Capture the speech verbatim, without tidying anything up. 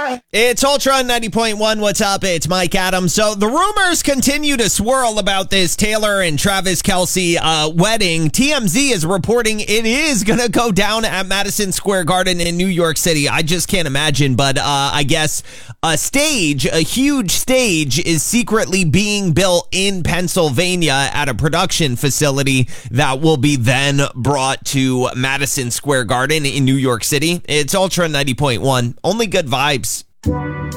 Bye. It's Ultra ninety point one. What's up? It's Mike Adams. So the rumors continue to swirl about this Taylor and Travis Kelce uh, wedding. T M Z is reporting it is going to go down at Madison Square Garden in New York City. I just can't imagine, but uh, I guess a stage, a huge stage, is secretly being built in Pennsylvania at a production facility that will be then brought to Madison Square Garden in New York City. It's Ultra ninety point one. Only good vibes.